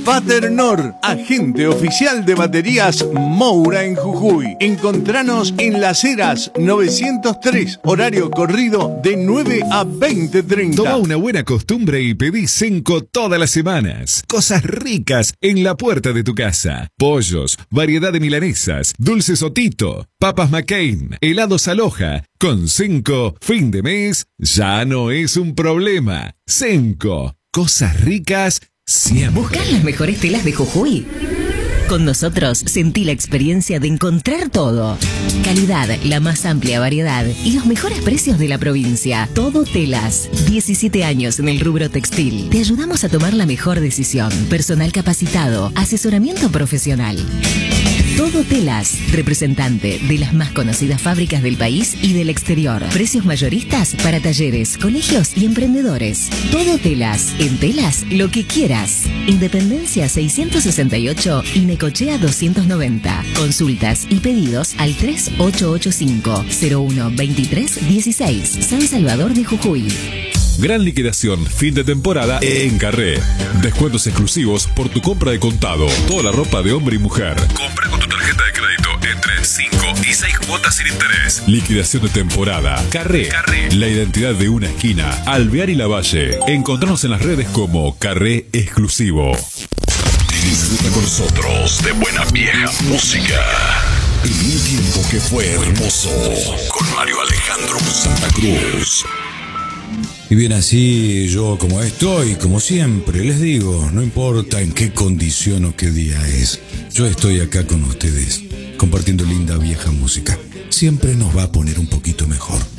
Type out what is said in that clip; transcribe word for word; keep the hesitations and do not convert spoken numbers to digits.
Paternor, agente oficial de baterías Moura en Jujuy. Encontranos en Las Heras novecientos tres, horario corrido de nueve a veinte treinta. Toma una buena costumbre y pedí Cenco todas las semanas. Cosas ricas en la puerta de tu casa. Pollos, variedad de milanesas, dulces Otito, papas McCain, helados Aloha. Con Cenco, fin de mes ya no es un problema. Cenco, cosas ricas siempre. ¿Buscas las mejores telas de Jujuy? Con nosotros sentí la experiencia de encontrar todo. Calidad, la más amplia variedad y los mejores precios de la provincia. Todo Telas. diecisiete años en el rubro textil. Te ayudamos a tomar la mejor decisión. Personal capacitado. Asesoramiento profesional. Todo Telas, representante de las más conocidas fábricas del país y del exterior. Precios mayoristas para talleres, colegios y emprendedores. Todo Telas, en telas lo que quieras. Independencia seiscientos sesenta y ocho y Necochea doscientos noventa. Consultas y pedidos al tres ocho ocho cinco, cero uno dos tres uno seis. San Salvador de Jujuy. Gran liquidación fin de temporada en Carré. Descuentos exclusivos por tu compra de contado. Toda la ropa de hombre y mujer. Compra con tu tarjeta de crédito entre cinco y seis cuotas sin interés. Liquidación de temporada. Carré. Carré. La identidad de una esquina. Alvear y Lavalle. Encontrarnos en las redes como Carré Exclusivo. Disfruta con nosotros de buena vieja música. En un tiempo que fue hermoso. Con Mario Alejandro Santa Cruz. Y bien, así yo como estoy, como siempre, les digo, no importa en qué condición o qué día es, yo estoy acá con ustedes, compartiendo linda vieja música. Siempre nos va a poner un poquito mejor.